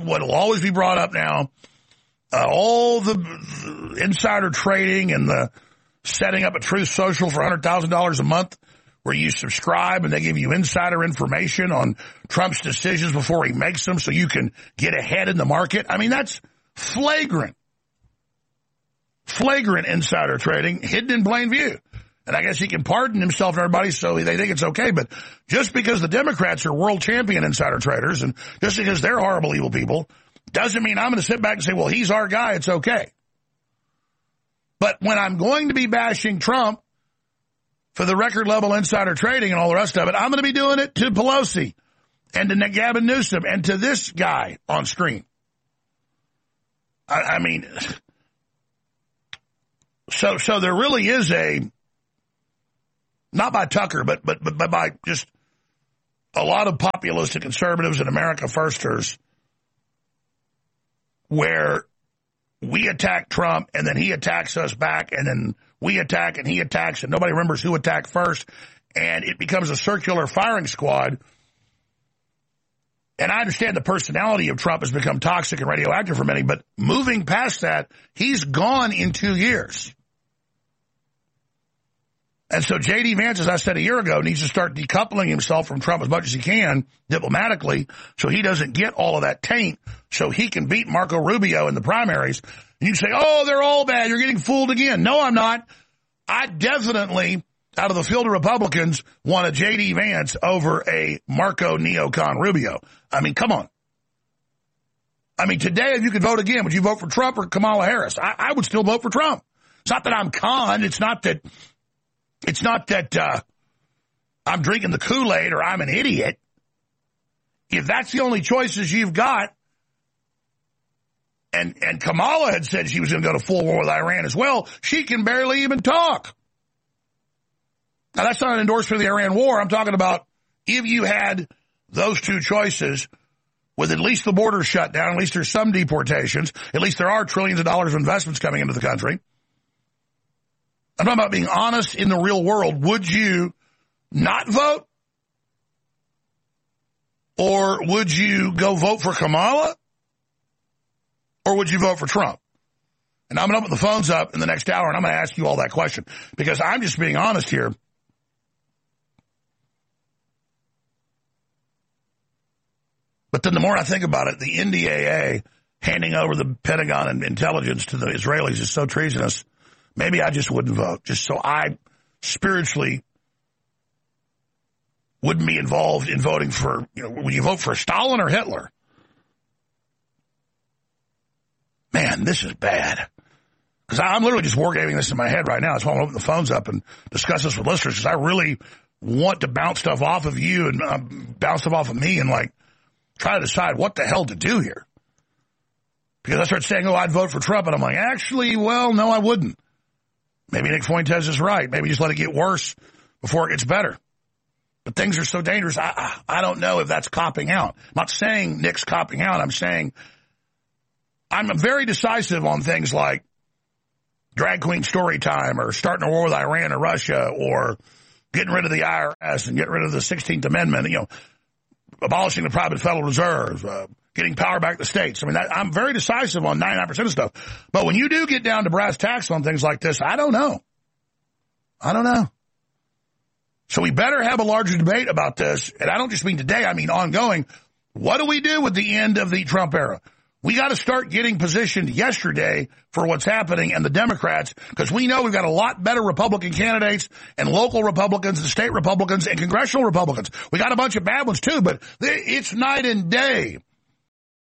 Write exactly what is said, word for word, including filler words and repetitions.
what will always be brought up now. Uh, all the, the insider trading and the setting up a Truth Social for one hundred thousand dollars a month where you subscribe and they give you insider information on Trump's decisions before he makes them so you can get ahead in the market. I mean, that's flagrant. Flagrant insider trading hidden in plain view. And I guess he can pardon himself and everybody so they think it's okay. But just because the Democrats are world champion insider traders and just because they're horrible, evil people doesn't mean I'm going to sit back and say, well, he's our guy. It's okay. But when I'm going to be bashing Trump for the record level insider trading and all the rest of it, I'm going to be doing it to Pelosi and to Gavin Newsom and to this guy on screen. I, I mean, so so there really is a, not by Tucker, but but but, but by just a lot of populists and conservatives and America Firsters, where we attack Trump and then he attacks us back and then we attack and he attacks and nobody remembers who attacked first, and it becomes a circular firing squad. And I understand the personality of Trump has become toxic and radioactive for many, but moving past that, he's gone in two years. And so J D. Vance, as I said a year ago, needs to start decoupling himself from Trump as much as he can diplomatically so he doesn't get all of that taint so he can beat Marco Rubio in the primaries. And you say, oh, they're all bad. You're getting fooled again. No, I'm not. I definitely, out of the field of Republicans, want a J D. Vance over a Marco Neocon Rubio. I mean, come on. I mean, today, if you could vote again, would you vote for Trump or Kamala Harris? I, I would still vote for Trump. It's not that I'm con. It's not that... It's not that uh, I'm drinking the Kool-Aid or I'm an idiot. If that's the only choices you've got, and, and Kamala had said she was going to go to full war with Iran as well, she can barely even talk. Now, that's not an endorsement of the Iran war. I'm talking about if you had those two choices with at least the border shut down, at least there's some deportations, at least there are trillions of dollars of investments coming into the country. I'm talking about being honest in the real world. Would you not vote? Or would you go vote for Kamala? Or would you vote for Trump? And I'm going to open the phones up in the next hour, and I'm going to ask you all that question. Because I'm just being honest here. But then the more I think about it, the N D A A handing over the Pentagon and intelligence to the Israelis is so treasonous. Maybe I just wouldn't vote, just so I spiritually wouldn't be involved in voting for, you know, would you vote for Stalin or Hitler? Man, this is bad. Because I'm literally just wargaming this in my head right now. That's why I'm going to open the phones up and discuss this with listeners, because I really want to bounce stuff off of you and uh, bounce stuff off of me and, like, try to decide what the hell to do here. Because I start saying, oh, I'd vote for Trump, and I'm like, actually, well, no, I wouldn't. Maybe Nick Fuentes is right. Maybe just let it get worse before it gets better. But things are so dangerous, I, I, I don't know if that's copping out. I'm not saying Nick's copping out. I'm saying I'm very decisive on things like drag queen story time or starting a war with Iran or Russia or getting rid of the I R S and getting rid of the sixteenth Amendment, you know, abolishing the private Federal Reserve, uh, getting power back to states. I mean, that, I'm very decisive on ninety-nine percent of stuff. But when you do get down to brass tacks on things like this, I don't know. I don't know. So we better have a larger debate about this. And I don't just mean today, I mean ongoing. What do we do with the end of the Trump era? We got to start getting positioned yesterday for what's happening and the Democrats, because we know we've got a lot better Republican candidates and local Republicans and state Republicans and congressional Republicans. We got a bunch of bad ones too, but it's night and day